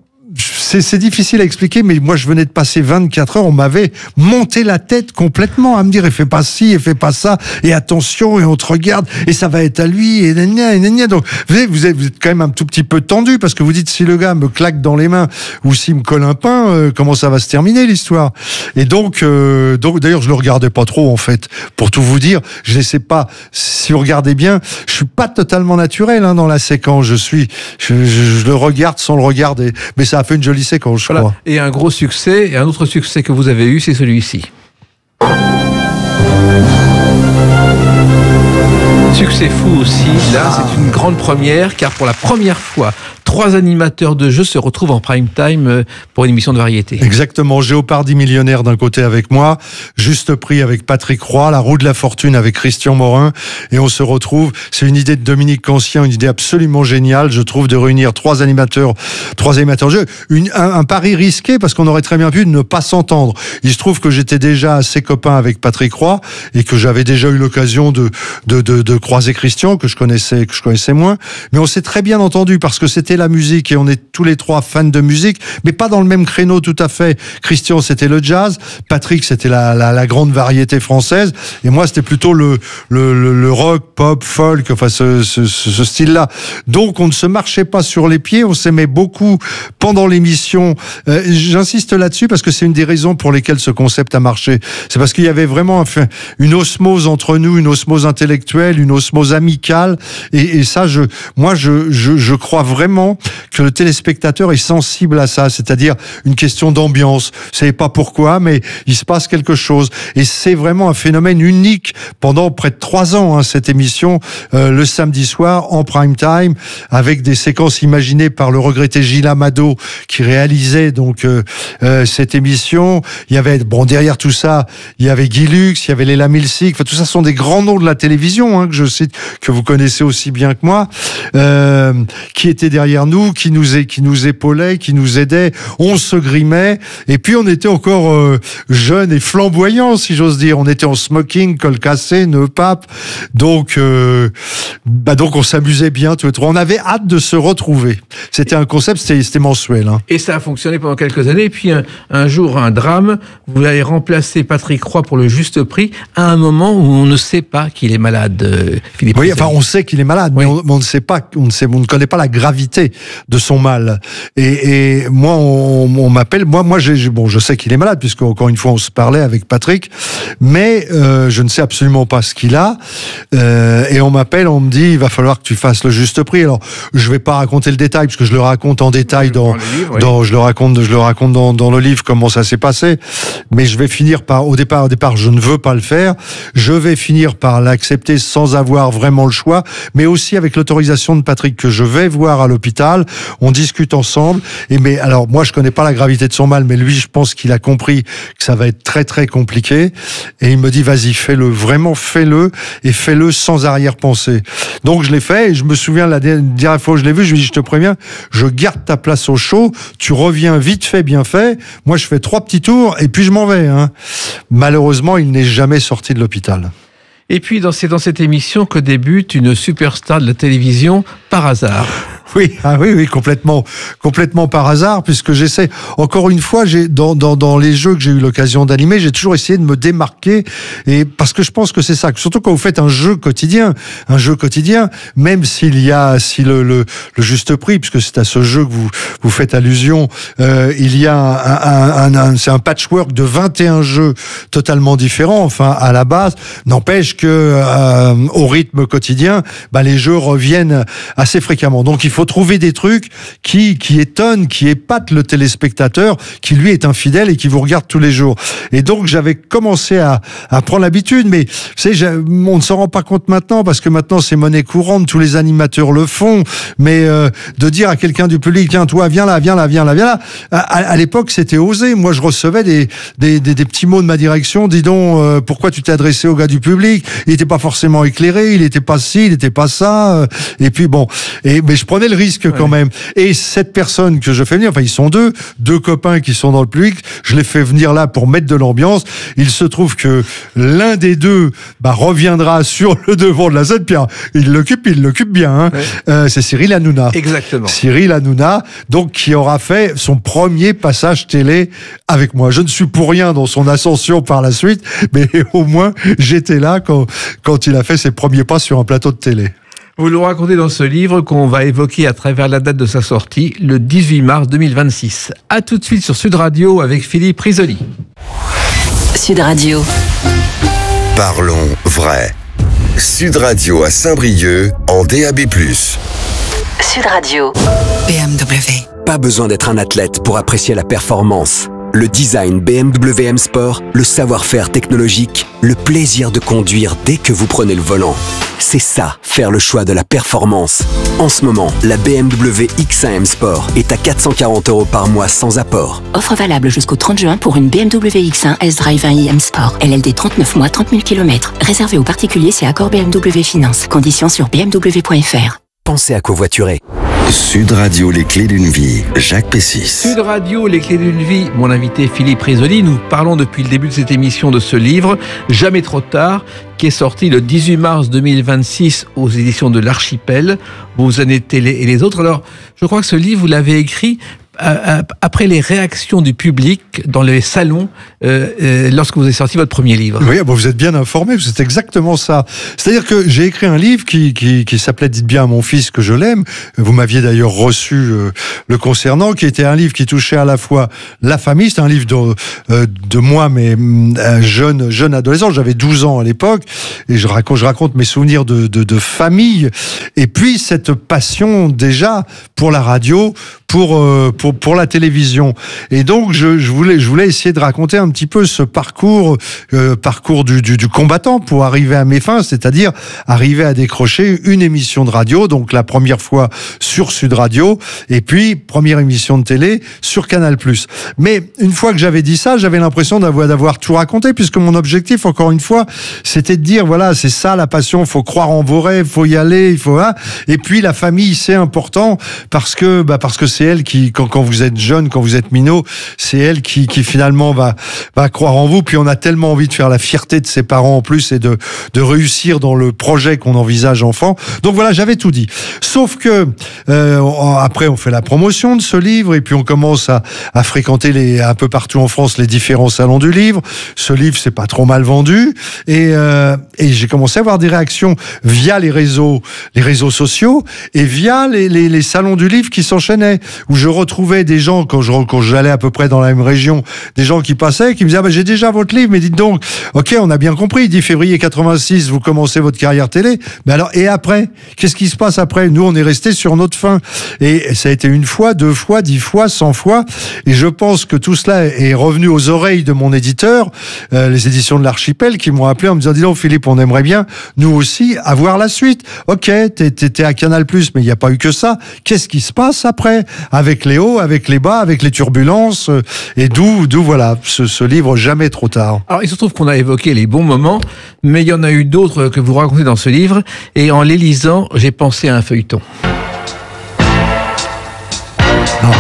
[SPEAKER 1] c'est, c'est difficile à expliquer, mais moi je venais de passer vingt-quatre heures, on m'avait monté la tête complètement à me dire, et fais pas ci, et fais pas ça, et attention, et on te regarde, et ça va être à lui, et gna, et gna. Donc vous êtes, vous êtes, vous êtes quand même un tout petit peu tendu, parce que vous dites, si le gars me claque dans les mains, ou s'il me colle un pain, euh, comment ça va se terminer l'histoire? Et donc, euh, donc d'ailleurs je le regardais pas trop en fait, pour tout vous dire, je laissais pas, si vous regardez bien, je suis pas totalement naturel hein, dans la séquence, je suis, je, je, je le regarde sans le regarder, mais ça a fait une jolie séquence, je
[SPEAKER 2] Voilà.
[SPEAKER 1] crois.
[SPEAKER 2] Et un gros succès, et un autre succès que vous avez eu, c'est celui-ci. Succès fou aussi, là c'est une grande première, car pour la première fois, trois animateurs de jeux se retrouvent en prime time pour une émission de variété.
[SPEAKER 1] Exactement. Géopardy millionnaire d'un côté avec moi, Juste Prix avec Patrick Roy, La roue de la fortune avec Christian Morin, et on se retrouve. C'est une idée de Dominique Cancien, une idée absolument géniale, je trouve, de réunir trois animateurs, trois animateurs de jeux. Une, un, un pari risqué parce qu'on aurait très bien pu ne pas s'entendre. Il se trouve que j'étais déjà assez copain avec Patrick Roy et que j'avais déjà eu l'occasion de, de, de, de croiser Christian, que je connaissais, que je connaissais moins. Mais on s'est très bien entendu parce que c'était la musique et on est tous les trois fans de musique, mais pas dans le même créneau tout à fait. Christian, c'était le jazz. Patrick, c'était la, la, la grande variété française. Et moi, c'était plutôt le, le, le, le rock, pop, folk, enfin, ce, ce, ce style-là. Donc, on ne se marchait pas sur les pieds. On s'aimait beaucoup pendant l'émission. Euh, j'insiste là-dessus parce que c'est une des raisons pour lesquelles ce concept a marché. C'est parce qu'il y avait vraiment enfin, une osmose entre nous, une osmose intellectuelle, une osmose amicale. Et, et ça, je, moi, je, je, je crois vraiment que le téléspectateur est sensible à ça. C'est-à-dire une question d'ambiance. Vous savez pas pourquoi, mais il se passe quelque chose. Et c'est vraiment un phénomène unique pendant près de trois ans, hein, cette émission, euh, le samedi soir, en prime time, avec des séquences imaginées par le regretté Gilles Amado, qui réalisait donc euh, euh, cette émission. Il y avait, bon, derrière tout ça, il y avait Guy Lux, il y avait Léla Milsig. Enfin, tout ça sont des grands noms de la télévision, hein, que je cite, que vous connaissez aussi bien que moi, euh, qui étaient derrière nous, qui nous, qui nous épaulaient, qui nous aidaient. On se grimait, et puis on était encore euh, jeunes et flamboyants, si j'ose dire. On était en smoking, col cassé, nœud pape. Donc, euh, bah donc on s'amusait bien tous les trois. On avait hâte de se retrouver. C'était un concept, c'était, c'était mensuel. Hein.
[SPEAKER 2] Et ça a fonctionné pendant quelques années. Et puis un, un jour, un drame, vous avez remplacé Patrick Roy pour le Juste Prix à un moment où on ne sait pas qu'il est malade, euh, Philippe.
[SPEAKER 1] Oui, enfin, on sait qu'il est malade, oui. mais, on, mais on ne sait pas, on ne sait, on ne connaît pas la gravité de son mal. Et, et moi, on, on m'appelle, moi, moi, j'ai, bon, je sais qu'il est malade puisque encore une fois, on se parlait avec Patrick, mais euh, je ne sais absolument pas ce qu'il a. Euh, et on m'appelle, on me dit, il va falloir que tu fasses le Juste Prix. Alors, je vais pas raconter le détail parce que je le raconte en détail dans, dans, le livre, oui. dans je le raconte, je le raconte dans, dans le livre comment ça s'est passé. Mais je vais finir par, au départ, au départ, je ne veux pas le faire. Je vais finir par l'accepter sans avoir vraiment le choix, mais aussi avec l'autorisation de Patrick que je vais voir à l'hôpital. On discute ensemble. Et mais alors, moi, je connais pas la gravité de son mal, mais lui, je pense qu'il a compris que ça va être très très compliqué. Et il me dit, vas-y, fais-le, vraiment fais-le, et fais-le sans arrière-pensée. Donc je l'ai fait, et je me souviens la dernière fois où je l'ai vu, je lui ai dit, je te préviens, je garde ta place au show, tu reviens vite fait, bien fait. Moi, je fais trois petits tours, et puis je m'en vais. Hein. Malheureusement, il n'est jamais sorti de l'hôpital.
[SPEAKER 2] Et puis, dans, c'est dans cette émission que débute une superstar de la télévision par hasard.
[SPEAKER 1] Oui, ah oui, oui, complètement, complètement par hasard, puisque j'essaie, encore une fois, j'ai, dans, dans, dans les jeux que j'ai eu l'occasion d'animer, j'ai toujours essayé de me démarquer, et parce que je pense que c'est ça, surtout quand vous faites un jeu quotidien, un jeu quotidien, même s'il y a, si le, le, le Juste Prix, puisque c'est à ce jeu que vous, vous faites allusion, euh, il y a un, un, un, un, c'est un patchwork de vingt et un jeux totalement différents, enfin, à la base, n'empêche que, euh, au rythme quotidien, bah, les jeux reviennent assez fréquemment. Donc, il faut faut trouver des trucs qui, qui étonnent, qui épatent le téléspectateur, qui lui est infidèle et qui vous regarde tous les jours. Et donc, j'avais commencé à, à prendre l'habitude, mais vous savez, on ne s'en rend pas compte maintenant, parce que maintenant, c'est monnaie courante, tous les animateurs le font, mais euh, de dire à quelqu'un du public, tiens, toi, viens là, viens là, viens là, viens là, à, à l'époque, c'était osé. Moi, je recevais des, des, des, des petits mots de ma direction, dis donc, euh, pourquoi tu t'es adressé au gars du public? Il n'était pas forcément éclairé, il n'était pas ci, il n'était pas ça, euh, et puis bon, et, mais je prenais le risque quand ouais. même. Et cette personne que je fais venir, enfin ils sont deux, deux copains qui sont dans le public, je les fais venir là pour mettre de l'ambiance. Il se trouve que l'un des deux bah, reviendra sur le devant de la scène, puis il l'occupe, il l'occupe bien. Hein. Ouais. Euh, c'est Cyril Hanouna.
[SPEAKER 2] Exactement.
[SPEAKER 1] Cyril Hanouna, donc qui aura fait son premier passage télé avec moi. Je ne suis pour rien dans son ascension par la suite, mais au moins j'étais là quand, quand il a fait ses premiers pas sur un plateau de télé.
[SPEAKER 2] Vous le racontez dans ce livre qu'on va évoquer à travers la date de sa sortie, le dix-huit mars deux mille vingt-six. À tout de suite sur Sud Radio avec Philippe Risoli.
[SPEAKER 7] Sud Radio.
[SPEAKER 6] Parlons vrai. Sud Radio à Saint-Brieuc en D A B plus.
[SPEAKER 7] Sud Radio.
[SPEAKER 10] B M W. Pas besoin d'être un athlète pour apprécier la performance. Le design B M W M Sport, le savoir-faire technologique, le plaisir de conduire dès que vous prenez le volant.
[SPEAKER 11] C'est ça, faire le choix de la performance. En ce moment, la B M W X un M Sport est à quatre cent quarante euros par mois sans apport.
[SPEAKER 12] Offre valable jusqu'au trente juin pour une B M W X un S-Drive un i M Sport. L L D trente-neuf mois, trente mille kilomètres. Réservé aux particuliers, c'est accord B M W Finance. Conditions sur b m w point f r.
[SPEAKER 11] Pensez à covoiturer.
[SPEAKER 6] Sud Radio, les clés d'une vie, Jacques Pessis.
[SPEAKER 2] Sud Radio, les clés d'une vie, mon invité Philippe Risoli. Nous parlons depuis le début de cette émission de ce livre, Jamais trop tard, qui est sorti le dix-huit mars deux mille vingt-six aux éditions de l'Archipel, Vos années télé et les autres. Alors, je crois que ce livre, vous l'avez écrit après les réactions du public dans les salons euh, euh, lorsque vous avez sorti votre premier livre.
[SPEAKER 1] Oui, bon, vous êtes bien informé, c'est exactement ça. C'est-à-dire que j'ai écrit un livre qui, qui, qui s'appelait « Dites bien à mon fils que je l'aime ». Vous m'aviez d'ailleurs reçu euh, le concernant, qui était un livre qui touchait à la fois la famille, c'est un livre de, euh, de moi, mais euh, jeune, jeune adolescent, j'avais douze ans à l'époque, et je raconte, je raconte mes souvenirs de, de, de famille, et puis cette passion déjà pour la radio, pour, euh, pour, pour la télévision. Et donc, je, je, voulais, je voulais essayer de raconter un petit peu ce parcours, euh, parcours du, du, du combattant pour arriver à mes fins, c'est-à-dire arriver à décrocher une émission de radio, donc la première fois sur Sud Radio, et puis première émission de télé sur Canal plus. Mais une fois que j'avais dit ça, j'avais l'impression d'avoir, d'avoir tout raconté, puisque mon objectif, encore une fois, c'était de dire, voilà, c'est ça la passion, faut croire en vos rêves, faut y aller, il faut... Hein. Et puis la famille, c'est important, parce que, bah, parce que c'est elle qui, quand, quand vous êtes jeune, quand vous êtes minot, c'est elle qui, qui finalement va, va croire en vous. Puis on a tellement envie de faire la fierté de ses parents en plus et de, de réussir dans le projet qu'on envisage enfant. Donc voilà, j'avais tout dit. Sauf que euh, après, on fait la promotion de ce livre et puis on commence à, à fréquenter les, un peu partout en France les différents salons du livre. Ce livre, c'est pas trop mal vendu et, euh, et j'ai commencé à avoir des réactions via les réseaux, les réseaux sociaux et via les, les, les salons du livre qui s'enchaînaient, où je retrouvais des gens, quand je, quand j'allais à peu près dans la même région, des gens qui passaient, qui me disaient, ah ben, j'ai déjà votre livre, mais dites donc, ok, on a bien compris, dix février quatre-vingt-six, vous commencez votre carrière télé, mais alors, et après? Qu'est-ce qui se passe après? Nous, on est resté sur notre fin. Et ça a été une fois, deux fois, dix fois, cent fois, et je pense que tout cela est revenu aux oreilles de mon éditeur, euh, les éditions de l'Archipel, qui m'ont appelé en me disant, dis donc, Philippe, on aimerait bien, nous aussi, avoir la suite. Ok, t'es, t'es à Canal plus, mais il n'y a pas eu que ça. Qu'est-ce qui se passe après? Avec les hauts, avec les bas, avec les turbulences, et d'où, d'où voilà, ce, ce livre Jamais trop tard.
[SPEAKER 2] Alors, il se trouve qu'on a évoqué les bons moments, mais il y en a eu d'autres que vous racontez dans ce livre, et en les lisant, j'ai pensé à un feuilleton.
[SPEAKER 1] Non.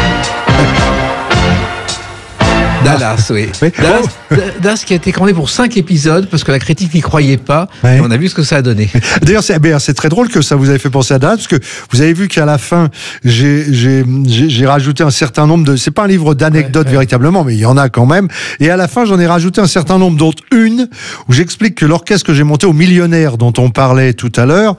[SPEAKER 2] Dallas, oui. oui. Dallas, Dallas qui a été commandé pour cinq épisodes parce que la critique n'y croyait pas. Ouais. Et on a vu ce que ça a donné.
[SPEAKER 1] D'ailleurs, c'est, c'est très drôle que ça vous avez fait penser à Dallas parce que vous avez vu qu'à la fin, j'ai, j'ai, j'ai, j'ai rajouté un certain nombre de. C'est pas un livre d'anecdotes ouais, ouais. véritablement, mais il y en a quand même. Et à la fin, j'en ai rajouté un certain nombre, dont une où j'explique que l'orchestre que j'ai monté au Millionnaire, dont on parlait tout à l'heure,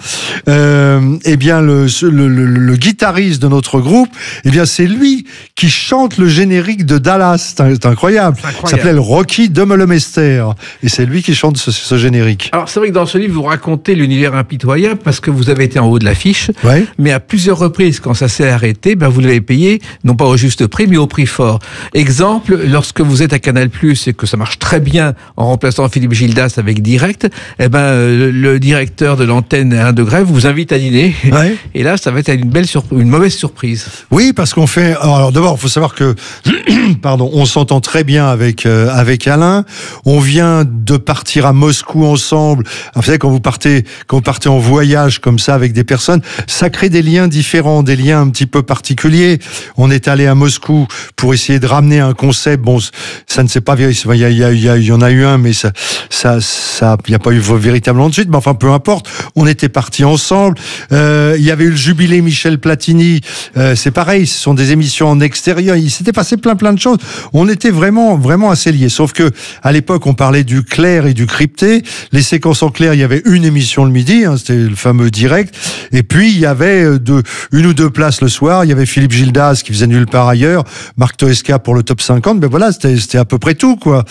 [SPEAKER 1] euh, eh bien le, le, le, le guitariste de notre groupe, eh bien c'est lui qui chante le générique de Dallas. C'est un, c'est un incroyable. incroyable. Ça s'appelait le Rocky de Melemester. Et c'est lui qui chante ce, ce générique.
[SPEAKER 2] Alors, c'est vrai que dans ce livre, vous racontez l'univers impitoyable parce que vous avez été en haut de l'affiche.
[SPEAKER 1] Ouais.
[SPEAKER 2] Mais à plusieurs reprises, quand ça s'est arrêté, ben, vous l'avez payé, non pas au juste prix, mais au prix fort. Exemple, lorsque vous êtes à Canal plus, et que ça marche très bien en remplaçant Philippe Gildas avec Direct, eh ben, le, le directeur de l'antenne un de Grève vous invite à dîner.
[SPEAKER 1] Ouais.
[SPEAKER 2] Et là, ça va être une belle surprise, une mauvaise surprise.
[SPEAKER 1] Oui, parce qu'on fait, alors d'abord, il faut savoir que, pardon, on s'entend très bien avec euh, avec Alain. On vient de partir à Moscou ensemble. Vous savez, quand vous partez quand vous partez en voyage comme ça avec des personnes, ça crée des liens différents, des liens un petit peu particuliers. On est allé à Moscou pour essayer de ramener un concept. Bon, ça ne s'est pas vérifié. Il y a il y a il y, a, il y en a eu un, mais ça ça ça il n'y a pas eu véritablement de suite. Mais enfin, peu importe. On était partis ensemble. Euh, il y avait eu le jubilé Michel Platini. Euh, c'est pareil. Ce sont des émissions en extérieur. Il s'était passé plein plein de choses. On était vraiment, vraiment assez liés. Sauf que, à l'époque, on parlait du clair et du crypté. Les séquences en clair, il y avait une émission le midi, hein, c'était le fameux direct. Et puis, il y avait deux, une ou deux places le soir. Il y avait Philippe Gildas qui faisait nulle part ailleurs. Marc Toesca pour le top cinquante. Ben voilà, c'était, c'était à peu près tout, quoi.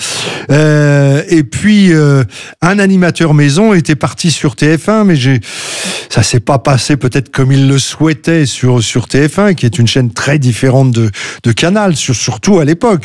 [SPEAKER 1] Euh, et puis, euh, un animateur maison était parti sur T F un, mais j'ai, ça s'est pas passé peut-être comme il le souhaitait sur, sur T F un, qui est une chaîne très différente de, de Canal, sur, surtout à l'époque, encore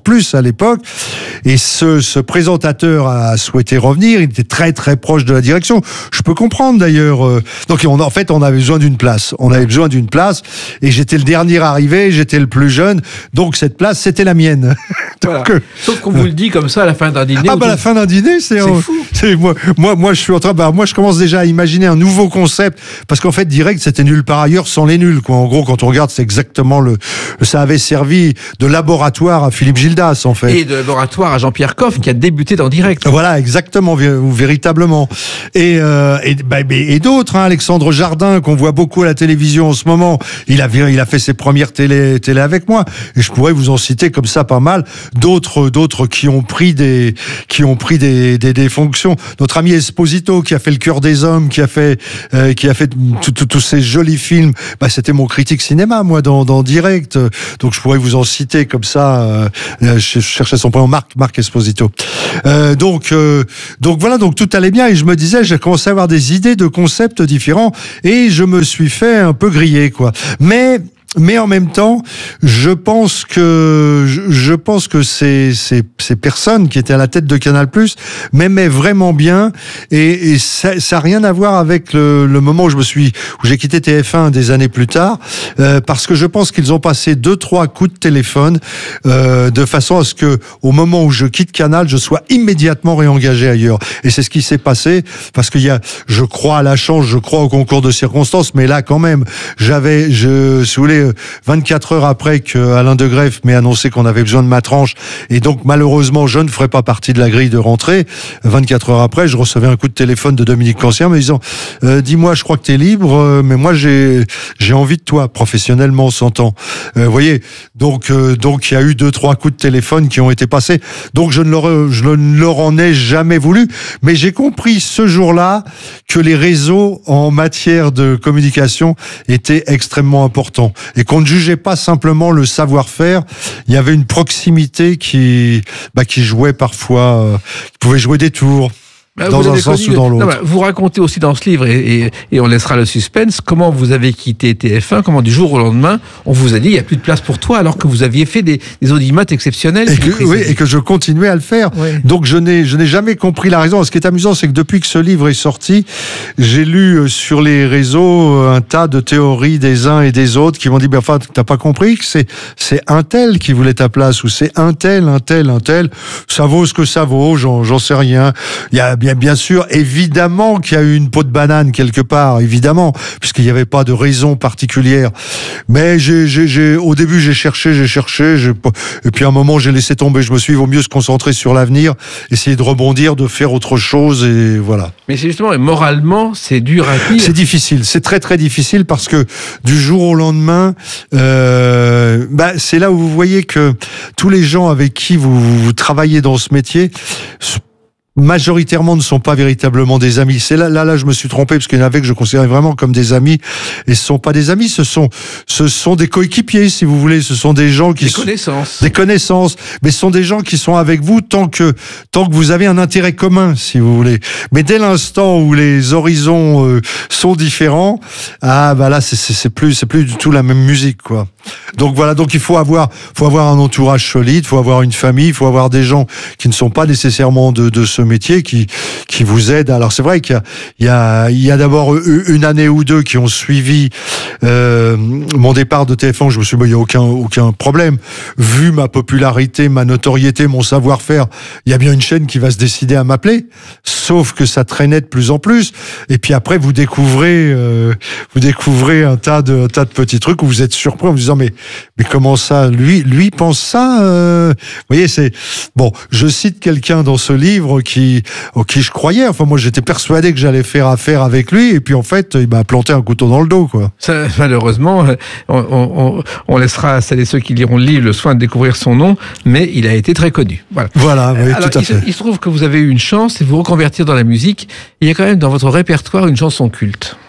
[SPEAKER 1] plus à l'époque. Et ce, ce présentateur a souhaité revenir. Il était très très proche de la direction. Je peux comprendre d'ailleurs. Donc on, en fait, on avait besoin d'une place. On avait besoin d'une place. Et j'étais le dernier arrivé. J'étais le plus jeune. Donc cette place, c'était la mienne.
[SPEAKER 2] Voilà. Donc, sauf qu'on vous le dit comme ça à la fin d'un dîner.
[SPEAKER 1] Ah bah à la fin d'un dîner, c'est,
[SPEAKER 2] c'est
[SPEAKER 1] euh,
[SPEAKER 2] fou.
[SPEAKER 1] C'est, moi, moi, moi, je suis en train. Bah, moi, je commence déjà à imaginer un nouveau concept parce qu'en fait, direct, c'était nulle part ailleurs sans les nuls. Quoi. En gros, quand on regarde, c'est exactement le. Ça avait servi de laboratoire à Philippe Gildas, en fait.
[SPEAKER 2] Et de laboratoire à Jean-Pierre Coff qui a débuté dans Direct.
[SPEAKER 1] Voilà, exactement, véritablement. Et euh, et, bah, et d'autres, hein, Alexandre Jardin qu'on voit beaucoup à la télévision en ce moment. Il a il a fait ses premières télé télé avec moi. Et je pourrais vous en citer comme ça pas mal. D'autres d'autres qui ont pris des qui ont pris des des, des fonctions. Notre ami Esposito qui a fait Le Cœur des hommes, qui a fait euh, qui a fait tous ces jolis films. Bah c'était mon critique cinéma moi dans dans Direct. Donc je pourrais vous en citer comme ça. Euh, je cherchais son prénom, Marc Marc Esposito. Euh, donc euh, donc voilà, donc tout allait bien et je me disais j'ai commencé à avoir des idées de concepts différents et je me suis fait un peu griller quoi. Mais Mais en même temps, je pense que je pense que ces ces ces personnes qui étaient à la tête de Canal+ m'aimaient vraiment bien et, et ça ça a rien à voir avec le, le moment où je me suis où j'ai quitté T F un des années plus tard euh, parce que je pense qu'ils ont passé deux trois coups de téléphone euh, de façon à ce que au moment où je quitte Canal, je sois immédiatement réengagé ailleurs. Et c'est ce qui s'est passé parce qu'il y a je crois à la chance, je crois au concours de circonstances, mais là quand même, j'avais je si vous voulez vingt-quatre heures après que Alain de Greff m'ait annoncé qu'on avait besoin de ma tranche et donc malheureusement je ne ferai pas partie de la grille de rentrée, vingt-quatre heures après je recevais un coup de téléphone de Dominique Cancien me disant euh, dis-moi je crois que t'es libre euh, mais moi j'ai j'ai envie de toi professionnellement on s'entend. Euh, vous voyez donc euh, donc il y a eu deux trois coups de téléphone qui ont été passés donc je ne leur je ne leur en ai jamais voulu mais j'ai compris ce jour-là que les réseaux en matière de communication étaient extrêmement importants et qu'on ne jugeait pas simplement le savoir-faire, il y avait une proximité qui, bah, qui jouait parfois, euh, qui pouvait jouer des tours.
[SPEAKER 2] Bah,
[SPEAKER 1] dans un sens
[SPEAKER 2] connu,
[SPEAKER 1] ou dans l'autre.
[SPEAKER 2] Non, bah, vous racontez aussi dans ce livre, et, et, et on laissera le suspense, comment vous avez quitté T F un, comment du jour au lendemain, on vous a dit il n'y a plus de place pour toi, alors que vous aviez fait des, des audimates exceptionnels.
[SPEAKER 1] Et que, oui, et que je continuais à le faire. Oui. Donc je n'ai, je n'ai jamais compris la raison. Ce qui est amusant, c'est que depuis que ce livre est sorti, j'ai lu sur les réseaux un tas de théories des uns et des autres qui m'ont dit, ben, enfin, t'as pas compris que c'est, c'est un tel qui voulait ta place, ou c'est un tel, un tel, un tel. Ça vaut ce que ça vaut, j'en, j'en sais rien. Il y a Bien, bien sûr, évidemment qu'il y a eu une peau de banane quelque part, évidemment, puisqu'il n'y avait pas de raison particulière. Mais j'ai, j'ai, j'ai, au début, j'ai cherché, j'ai cherché, j'ai, et puis à un moment, j'ai laissé tomber. Je me suis dit, il vaut mieux se concentrer sur l'avenir, essayer de rebondir, de faire autre chose, et voilà.
[SPEAKER 2] Mais c'est justement, et moralement, c'est dur à dire.
[SPEAKER 1] C'est difficile, c'est très très difficile parce que du jour au lendemain, euh, bah, c'est là où vous voyez que tous les gens avec qui vous, vous travaillez dans ce métier, majoritairement ne sont pas véritablement des amis. C'est là, là, là, je me suis trompé parce qu'il y en avait que je considérais vraiment comme des amis et ce sont pas des amis, ce sont, ce sont des coéquipiers, si vous voulez. Ce sont des gens qui
[SPEAKER 2] des connaissances,
[SPEAKER 1] des connaissances, mais ce sont des gens qui sont avec vous tant que, tant que vous avez un intérêt commun, si vous voulez. Mais dès l'instant où les horizons euh, sont différents, ah, bah là, c'est, c'est, c'est plus, c'est plus du tout la même musique, quoi. Donc voilà, donc il faut avoir, faut avoir un entourage solide, faut avoir une famille, il faut avoir des gens qui ne sont pas nécessairement de, de ce métier, qui, qui vous aident. Alors c'est vrai qu'il y a, il y a, il y a d'abord une année ou deux qui ont suivi euh, mon départ de T F un. Je me suis dit, il n'y a aucun, aucun problème. Vu ma popularité, ma notoriété, mon savoir-faire, il y a bien une chaîne qui va se décider à m'appeler. Sauf que ça traînait de plus en plus. Et puis après, vous découvrez, euh, vous découvrez un tas de, un tas de petits trucs où vous êtes surpris en vous disant, mais, mais comment ça, lui, lui pense ça, euh... vous voyez, c'est, bon, je cite quelqu'un dans ce livre qui, en qui je croyais, enfin, moi, j'étais persuadé que j'allais faire affaire avec lui, et puis, en fait, il m'a planté un couteau dans le dos, quoi.
[SPEAKER 2] Ça, malheureusement, on, on, on laissera à celles et ceux qui liront le livre le soin de découvrir son nom, mais il a été très connu. Voilà.
[SPEAKER 1] Voilà, oui,
[SPEAKER 2] alors,
[SPEAKER 1] tout à
[SPEAKER 2] il
[SPEAKER 1] fait.
[SPEAKER 2] Se, il se trouve que vous avez eu une chance, c'est vous reconvertir dans la musique. Il y a quand même dans votre répertoire une chanson culte.